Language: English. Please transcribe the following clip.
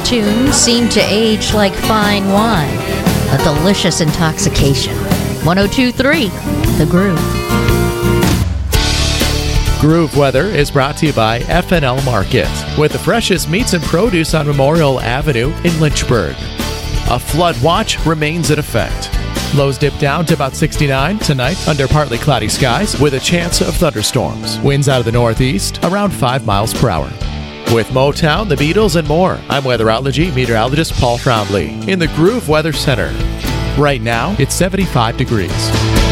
tunes seem to age like fine wine, a delicious intoxication. 102.3, The Groove. Groove Weather is brought to you by FNL Market, with the freshest meats and produce on Memorial Avenue in Lynchburg. A flood watch remains in effect. Lows dip down to about 69 tonight under partly cloudy skies with a chance of thunderstorms. Winds out of the northeast around 5 miles per hour. With Motown, the Beatles, and more, I'm weatherology meteorologist Paul Trombley in the Groove Weather Center. Right now, it's 75 degrees.